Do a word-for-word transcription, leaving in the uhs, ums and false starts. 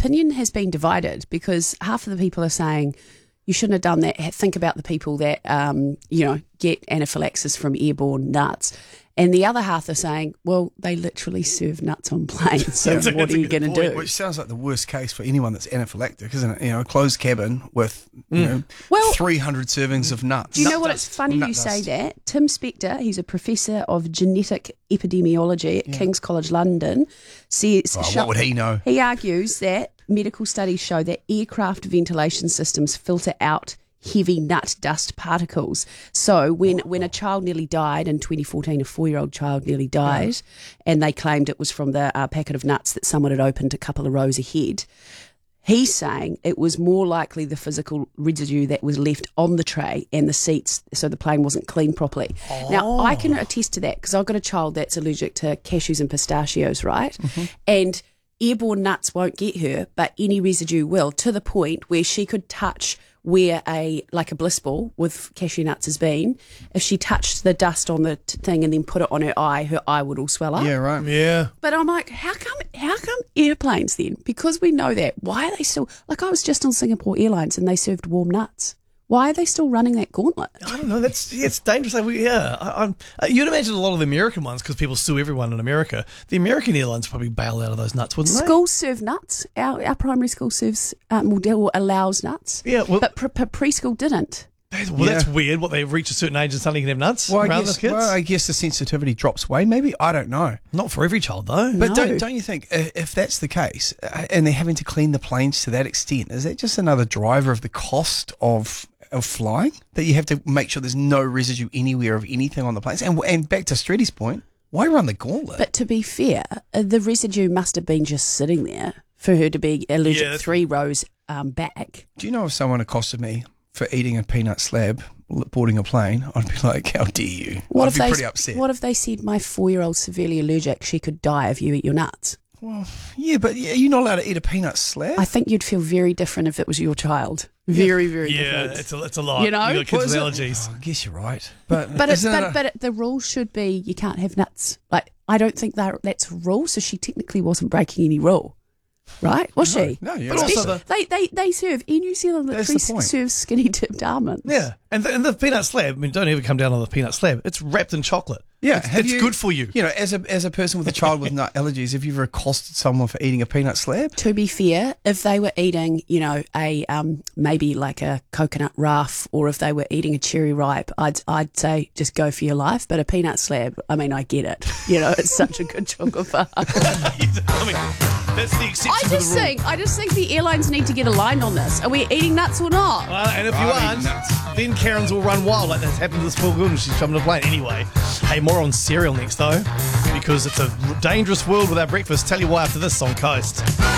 opinion has been divided because half of the people are saying you shouldn't have done that. Think about the people that, um, you know, get anaphylaxis from airborne nuts. And the other half are saying, well, they literally serve nuts on planes, so That's a- what that's are a you good going to point. do? Which sounds like the worst case for anyone that's anaphylactic, isn't it? You know, a closed cabin with you know Well- three hundred servings of nuts. Do you know Nut what? dust. It's funny Nut you say dust. that. Tim Spector, he's a professor of genetic epidemiology at King's College London, says Oh, sho- what would he know? He argues that medical studies show that aircraft ventilation systems filter out heavy nut dust particles. So when, when a child nearly died in twenty fourteen, a four-year-old child nearly died, and they claimed it was from the uh, packet of nuts that someone had opened a couple of rows ahead, he's saying it was more likely the physical residue that was left on the tray and the seats, so the plane wasn't cleaned properly. Now, I can attest to that because I've got a child that's allergic to cashews and pistachios, right? And airborne nuts won't get her, but any residue will, to the point where she could touch where a like a bliss ball with cashew nuts has been. If she touched the dust on the t- thing and then put it on her eye, her eye would all swell up. Yeah, right. Yeah. But I'm like, how come? How come airplanes then? Because we know that. Why are they still? Like I was just on Singapore Airlines and they served warm nuts. Why are they still running that gauntlet? I don't know. That's yeah, it's dangerous. Like we, yeah, I, I'm, uh, you'd imagine a lot of the American ones because people sue everyone in America. The American airlines probably bail out of those nuts, wouldn't they? Schools serve nuts. Our our primary school serves um, well, allows nuts. Yeah, well- but pre- pre- preschool didn't. Well, that's weird. What, they reach a certain age and suddenly you can have nuts Well, I around guess, those kids? well, I guess the sensitivity drops away. Maybe I don't know. Not for every child though. But No. don't don't you think uh, if that's the case, uh, and they're having to clean the planes to that extent, is that just another driver of the cost of of flying? That you have to make sure there's no residue anywhere of anything on the planes. And and back to Stretty's point, why run the gauntlet? But to be fair, uh, the residue must have been just sitting there for her to be allergic Yeah, that's- three rows um, back. Do you know if someone accosted me for eating a peanut slab boarding a plane, I'd be like, how dare you? What I'd if be they? pretty upset. What if they said my four-year-old severely allergic? She could die if you eat your nuts. Well, yeah, but yeah, you're not allowed to eat a peanut slab. I think you'd feel very different if it was your child. Very, very yeah, different. it's a, it's a lot. You know? You got kids What with is it? allergies. Oh, I guess you're right. But But it's, isn't it but, a- but the rule should be you can't have nuts. Like I don't think that that's a rule. So she technically wasn't breaking any rule, right? Was she? no, you're But right. also the- They they they serve in New Zealand. That's Literally the point. serves skinny dipped almonds. Yeah, and the, and the peanut slab. I mean, don't ever come down on the peanut slab. It's wrapped in chocolate. Yeah, it's, have it's you- good for you. You know, as a as a person with a child with nut allergies, have you ever accosted someone for eating a peanut slab? To be fair, if they were eating, you know, a um maybe like a coconut ruff, or if they were eating a cherry ripe, I'd I'd say just go for your life. But a peanut slab, I mean, I get it. You know, it's such a good chocolate bar. I mean, that's the exception I to the just rule. think I just think the airlines need to get aligned on this. Are we eating nuts or not? Uh, and if you I'm aren't, eating nuts. then Karens will run wild like that's happened to this poor girl when she's jumping a plane. Anyway, hey, more on cereal next though, because it's a dangerous world with our breakfast. Tell you why after this on Coast.